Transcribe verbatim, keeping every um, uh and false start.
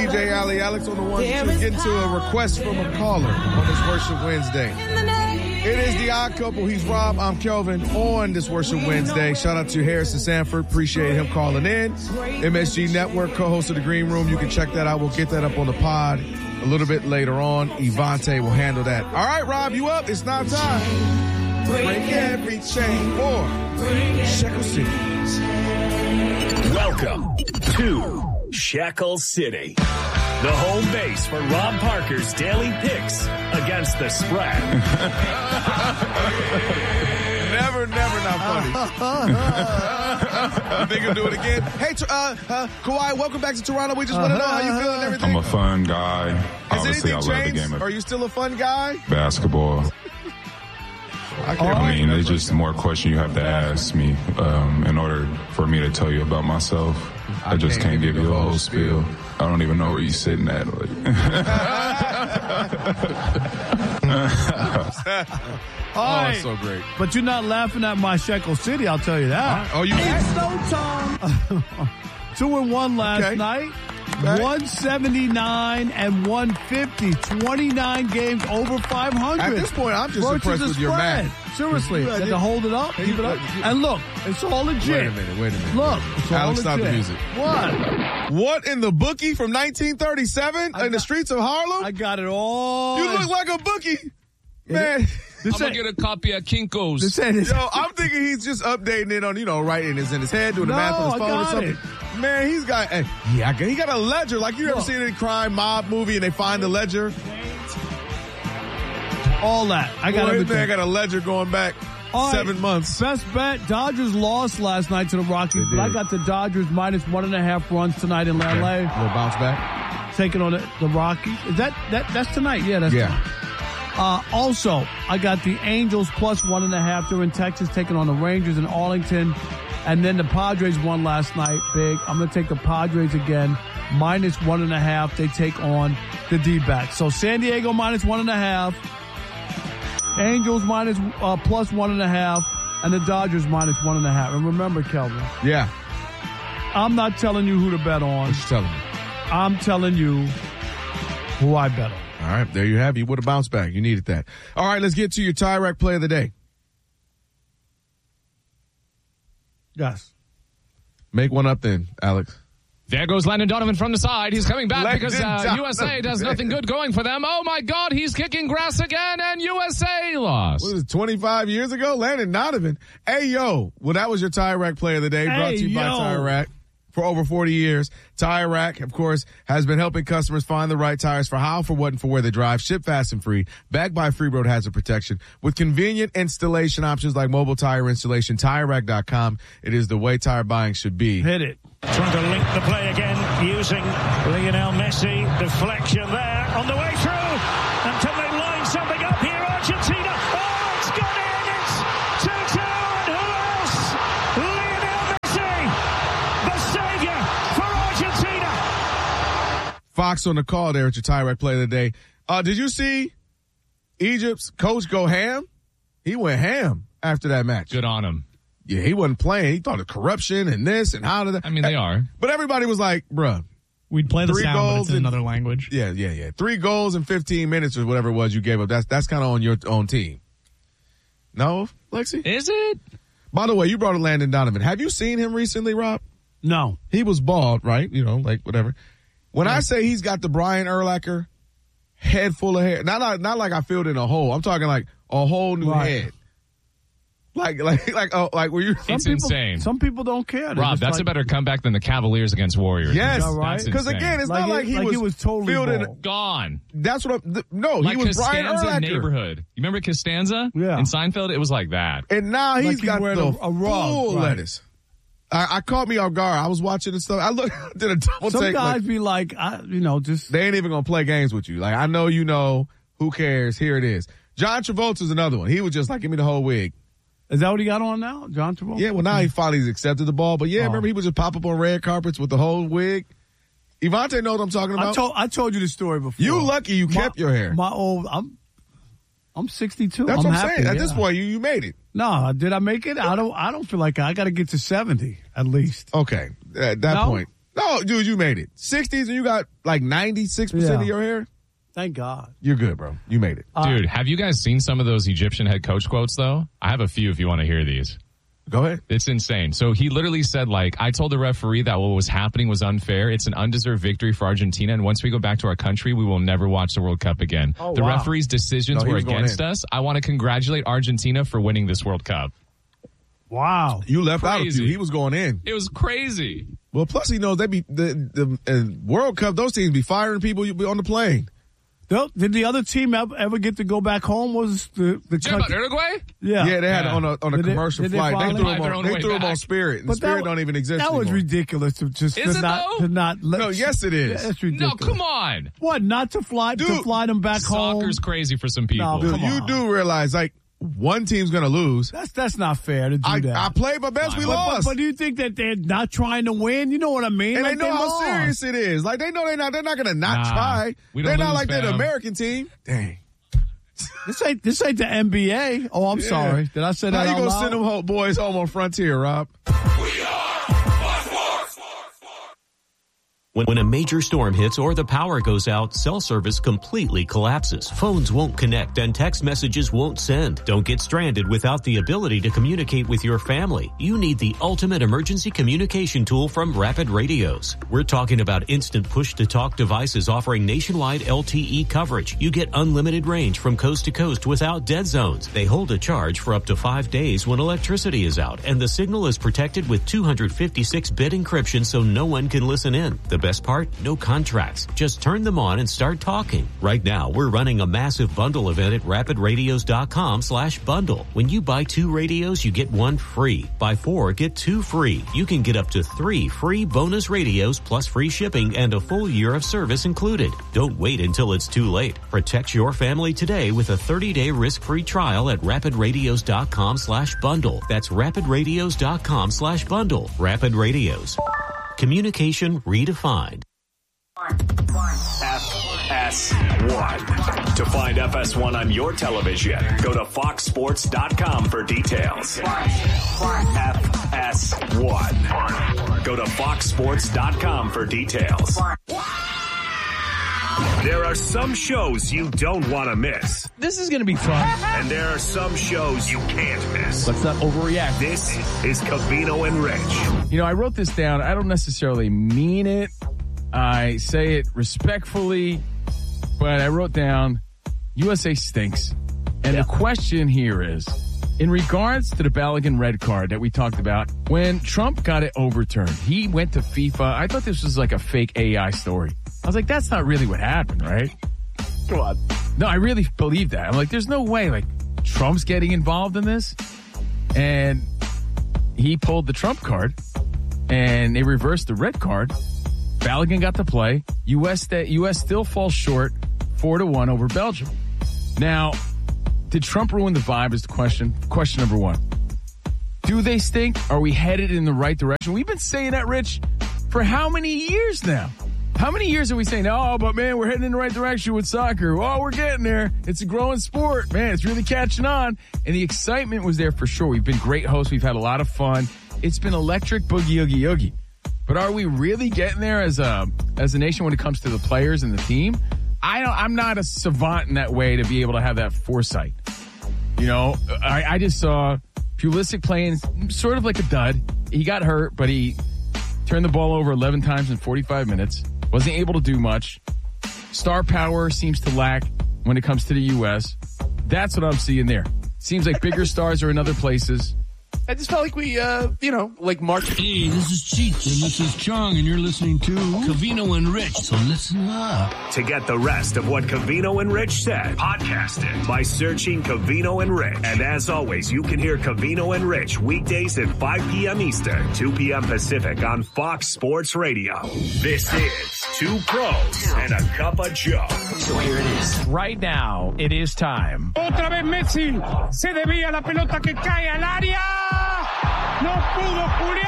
J Alley, Alex on the one, two, getting to a request from a caller on this Worship Wednesday. It is the Odd Couple. He's Rob. I'm Kelvin on this Worship Wednesday. Shout out to Harrison Sanford. Appreciate him calling in. M S G Network, co-host of The Green Room. You can check that out. We'll get that up on the pod a little bit later on. Ivante will handle that. All right, Rob, you up? It's now time. Break every chain for Shekel City. Welcome to Shekel City, the home base for Rob Parker's daily picks against the spread. Never, never not funny. You think you'll do it again? Hey, uh, uh, Kawhi, welcome back to Toronto. We just want to know how you feel and everything. I'm a fun guy. Has Obviously, I anything love the changed? game of Are you still a fun guy? basketball. I, can't I mean, there's just more questions you have to ask me um, in order for me to tell you about myself. I, I just can't, can't give you a whole spiel. spiel. I don't even know where you're sitting at. Like. All right. Oh, so great. But you're not laughing at my Shekel City, I'll tell you that. Oh, you It's no time. Two and one last okay. night. Okay. one seventy-nine and one fifty. twenty-nine games over five hundred. At this point, I'm just Versus impressed with your spread. math. Seriously. You- you- Had to hold it up, keep it up. And look, it's all legit. Wait a minute, wait a minute. Look, it's all Alex, stop the legit. music. What? What in the bookie from nineteen thirty-seven in got- the streets of Harlem? I got it all. You look like a bookie. Man. This I'm going ain't- to get a copy of Kinko's. This ain't his- Yo, I'm thinking he's just updating it on, you know, writing this in his head, doing the No, math on his I phone or got something. it. Man, he's got, eh, yeah, he got a ledger. Like you ever Look. seen any crime mob movie and they find the ledger? all that. I got Boy, everything. man, I got a ledger going back All right. seven months. Best bet, Dodgers lost last night to the Rockies, They but I did. got the Dodgers minus one and a half runs tonight in L A. Okay. Little bounce back. Taking on the, the Rockies. Is that, that that's tonight? Yeah, that's Yeah. tonight. Uh, also, I got the Angels plus one and a half. They're in Texas taking on the Rangers in Arlington. And then the Padres won last night, big. I'm going to take the Padres again, minus one and a half. They take on the D-backs. So San Diego minus one and a half. Angels minus uh, plus one and a half. And the Dodgers minus one and a half. And remember, Kelvin, Yeah. I'm not telling you who to bet on. What you telling me? I'm telling you who I bet on. All right, there you have it. You would have bounced back. You needed that. All right, let's get to your Tyrek play of the day. Yes. Make one up then, Alex. There goes Landon Donovan from the side. He's coming back Landon because uh, Donovan. U S A does nothing good going for them. Oh, my God, he's kicking grass again, and U S A lost. What was it, twenty-five years ago? Landon Donovan. Hey, yo. Well, that was your Tyrek play of the day, brought Hey, to you by yo. Tyrek. For over forty years, Tire Rack, of course, has been helping customers find the right tires for how, for what, and for where they drive. Ship fast and free. Backed by Free Road Hazard Protection. With convenient installation options like mobile tire installation. Tire Rack dot com. It is the way tire buying should be. Hit it. Trying to link the play again using Lionel Messi. Deflection there on the way through. And can they line something up here? Argentina. Oh, it's gone in. It's two two. And who else? Lionel Messi. The savior for Argentina. Fox on the call there at your Tire Rack play of the day. Uh, did you see Egypt's coach go ham? He went ham after that match. Good on him. Yeah, he wasn't playing. He thought of corruption and this and how did that. I mean, they are. But everybody was like, bruh. We'd play the Three sound, but goals it's in and- another language. Yeah, yeah, yeah. Three goals in fifteen minutes or whatever it was you gave up. That's that's kind of on your own team. No, Lexi? Is it? By the way, you brought up Landon Donovan. Have you seen him recently, Rob? No. He was bald, right? You know, like whatever. When I say he's got the Brian Urlacher head full of hair, not not, not like I filled in a hole. I'm talking like a whole new Right. head. Like, like, like, oh, like, were you? It's people, insane. Some people don't care. They're Rob, just that's like, a better comeback than the Cavaliers against Warriors. Yes, that right? That's because insane. again, it's Like not it- like he like was he was totally fielding- bald. Gone. That's what I'm. th- No, Like he was Brian Costanza Urlacher. neighborhood. You remember Costanza? Yeah. In Seinfeld, it was like that. And now he's Like he got wearing the a- a rug, full right. lettuce. I, I caught me off guard. I was watching and stuff. I looked, did a double Some take. guys Like, be like, I, you know, just they ain't even gonna play games with you. Like, I know you know. Who cares? Here it is. John Travolta's another one. He was just like, give me the whole wig. is that what he got on now, John Travolta? Yeah, well now he finally accepted the ball. But yeah, Oh. remember he would just pop up on red carpets with the whole wig. Ivante knows what I'm talking I about. told I told you the story before. you lucky you My- kept your hair. My old, I'm, I'm sixty-two. That's I'm what I'm happy, saying. At yeah. this point, you, you made it. No, did I make it? I don't. I don't feel like I, I got to get to seventy at least. Okay. At that No? point. No, dude, you made it. sixties and you got like ninety-six percent Yeah. of your hair? Thank God. You're good, bro. You made it. Dude, have you guys seen some of those Egyptian head coach quotes, though? I have a few if you want to hear these. Go ahead. It's insane. So he literally said, like, I told the referee that what was happening was unfair. It's an undeserved victory for Argentina. And once we go back to our country, we will never watch the World Cup again. Oh, the wow. referee's decisions No, he were was going against in. us. I want to congratulate Argentina for winning this World Cup. Wow. You left out a Crazy. few. He was going in. It was crazy. Well, plus he knows they be the the uh, World Cup. Those teams be firing people you be on the plane. Did did the other team ever, ever get to go back home? Was the the Talking about country? Uruguay? Yeah. Yeah, they had Yeah. it on a on a Did they- commercial did they flight. They, finally- threw Find them their on, own they way threw them on back. Spirit, and But Spirit that, don't even exist That anymore. was ridiculous to just Is to it not though? to not let. No, yes, it is. Yeah, that's No, ridiculous. come on. What? Not to fly to Dude, fly them back home? Soccer's crazy for some people. No, Dude, come you on. do realize like one team's gonna lose. That's that's not fair to do I, that. I played my best. We but, lost. But, but do you think that they're not trying to win? You know what I mean? and Like, they know how lost. serious it is. Like they know they're not. They're not gonna not Nah, try. we don't They're not lose, like they're the fam. American team. Dang. This ain't this ain't the N B A. Oh, I'm Yeah. sorry. Did I say How that you out gonna loud? send them ho- boys home on Frontier, Rob? When, when a major storm hits or the power goes out, cell service completely collapses. Phones won't connect and text messages won't send. Don't get stranded without the ability to communicate with your family. You need the ultimate emergency communication tool from Rapid Radios. We're talking about instant push-to-talk devices offering nationwide L T E coverage. You get unlimited range from coast to coast without dead zones. They hold a charge for up to five days when electricity is out, and the signal is protected with two fifty-six bit encryption so no one can listen in. The best part? No contracts. Just turn them on and start talking. Right now, we're running a massive bundle event at rapidradios.com slash bundle. When you buy two radios, you get one free. Buy four, get two free. You can get up to three free bonus radios plus free shipping and a full year of service included. Don't wait until it's too late. Protect your family today with a thirty-day risk-free trial at rapidradios.com slash bundle. That's rapidradios.com slash bundle. Rapid Radios. Communication redefined. F S one. To find F S one on your television, go to fox sports dot com for details. F S one. Go to fox sports dot com for details. There are some shows you don't want to miss. This is going to be fun. And there are some shows you can't miss. Let's not overreact. This is Covino and Rich. You know, I wrote this down. I don't necessarily mean it. I say it respectfully, but I wrote down U S A stinks. And the question here is, in regards to the Balogun red card that we talked about, when Trump got it overturned, he went to FIFA. I thought this was like a fake A I story. I was like, that's not really what happened, right? Come on. No, I really believe that. I'm like, there's no way, like, Trump's getting involved in this. And he pulled the Trump card, and they reversed the red card. Balogun got to play. U S st- U S still falls short, four to one over Belgium. Now, did Trump ruin the vibe is the question. Question number one. Do they stink? Are we headed in the right direction? We've been saying that, Rich, for how many years now? How many years are we saying, oh, but man, we're heading in the right direction with soccer. Oh, we're getting there. It's a growing sport. Man, it's really catching on. And the excitement was there for sure. We've been great hosts. We've had a lot of fun. It's been electric boogie, oogie, oogie. But are we really getting there as a, as a nation when it comes to the players and the team? I don't, I'm not a savant in that way to be able to have that foresight. You know, I, I just saw Pulisic playing sort of like a dud. He got hurt, but he turned the ball over eleven times in forty-five minutes. Wasn't able to do much. Star power seems to lack when it comes to the U S. That's what I'm seeing there. Seems like bigger stars are in other places. I just felt like we, uh, you know, like March. Hey, this is Cheech, and this is Chong, and you're listening to Covino and Rich, so listen up. To get the rest of what Covino and Rich said, podcast it by searching Covino and Rich. And as always, you can hear Covino and Rich weekdays at five p.m. Eastern, two p.m. Pacific on Fox Sports Radio. This is Two Pros and a Cup of Joe. So here it is. Right now, it is time. Otra vez Messi. Se debía la pelota que cae al área. No pudo Julián.